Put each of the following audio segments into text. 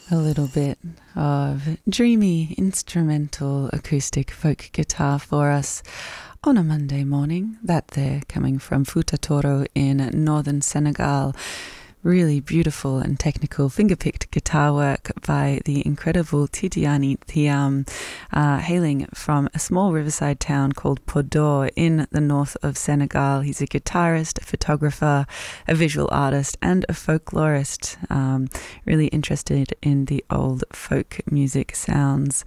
A little bit of dreamy instrumental acoustic folk guitar for us on a Monday morning. That there coming from Fouta Toro in northern Senegal. Really beautiful and technical finger-picked guitar work by the incredible Tidiane Thiam, hailing from a small riverside town called Podor in the north of Senegal. He's a guitarist, a photographer, a visual artist, and a folklorist. Really interested in the old folk music sounds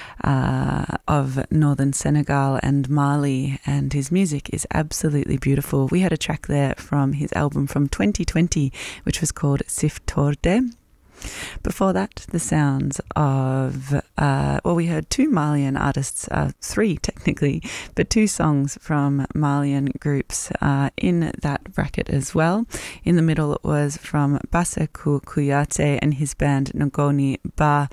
of northern Senegal and Mali, and his music is absolutely beautiful. We had a track there from his album from 2020, which was called Sif Torde. Before that, the sounds of, we heard two Malian artists, three technically, but two songs from Malian groups in that bracket as well. In the middle it was from Bassekou Kouyaté and his band Ngoni Ba,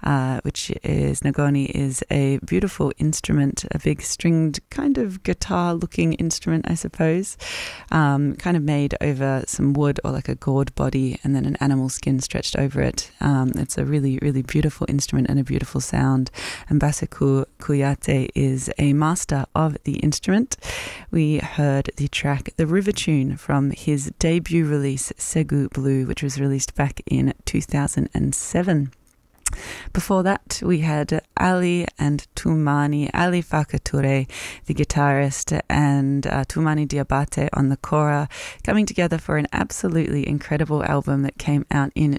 Ngoni is a beautiful instrument, a big stringed kind of guitar-looking instrument, I suppose, kind of made over some wood or like a gourd body and then an animal skin stretched over it. It's a really, really beautiful instrument and a beautiful sound. And Bassekou Kouyaté is a master of the instrument. We heard the track The River Tune from his debut release Segu Blue, which was released back in 2007. Before that, we had Ali and Toumani, Ali Fakatouré, the guitarist, and Toumani Diabate on the kora, coming together for an absolutely incredible album that came out in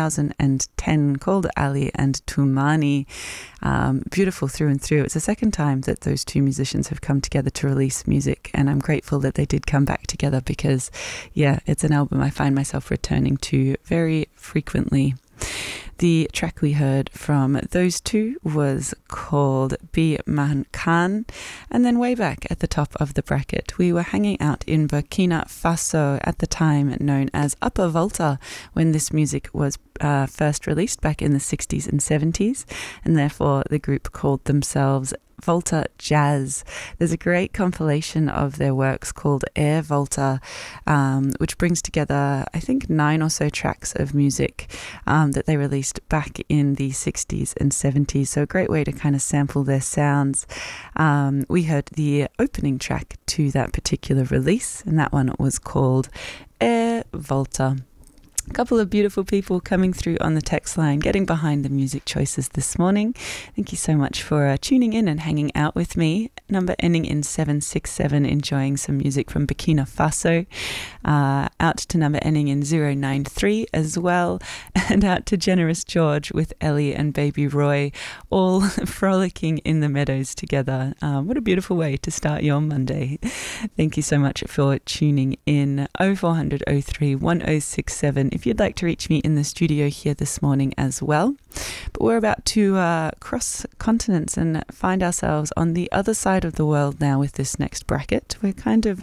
2010 called Ali and Toumani. Beautiful through and through. It's the second time that those two musicians have come together to release music, and I'm grateful that they did come back together because, yeah, it's an album I find myself returning to very frequently. The track we heard from those two was called Bi Man Khan, and then way back at the top of the bracket we were hanging out in Burkina Faso, at the time known as Upper Volta, when this music was first released back in the 60s and 70s, and therefore the group called themselves Volta Jazz. There's a great compilation of their works called Air Volta, which brings together, I think, 9 or so tracks of music that they released back in the 60s and 70s. So a great way to kind of sample their sounds. We heard the opening track to that particular release, and that one was called Air Volta. A couple of beautiful people coming through on the text line, getting behind the music choices this morning. Thank you so much for tuning in and hanging out with me. Number ending in 767, enjoying some music from Burkina Faso. Out to number ending in 093 as well. And out to Generous George with Ellie and Baby Roy, all frolicking in the meadows together. What a beautiful way to start your Monday. Thank you so much for tuning in. 0400 03 1067 if you'd like to reach me in the studio here this morning as well. But we're about to cross continents and find ourselves on the other side of the world now with this next bracket. We're kind of,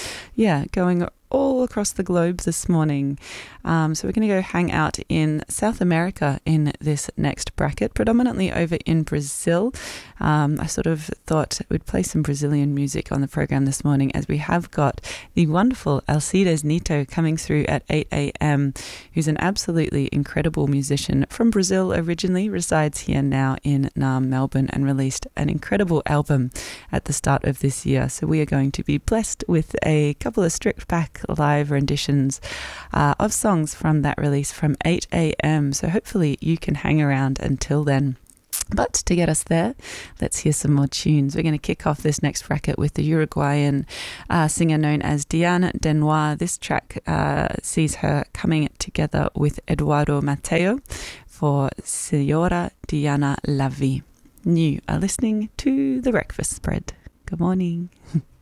going all across the globe this morning. So we're going to go hang out in South America in this next bracket, predominantly over in Brazil. I sort of thought we'd play some Brazilian music on the program this morning, as we have got the wonderful Alcides Nito coming through at 8 a.m, who's an absolutely incredible musician from Brazil originally, resides here now in Melbourne, and released an incredible album at the start of this year. So we are going to be blessed with a couple of stripped back live renditions of songs from that release from 8 a.m. So hopefully you can hang around until then. But to get us there, let's hear some more tunes. We're going to kick off this next bracket with the Uruguayan singer known as Diana Denoir. This track sees her coming together with Eduardo Mateo for Señora Diana La Vie. You are listening to The Breakfast Spread. Good morning.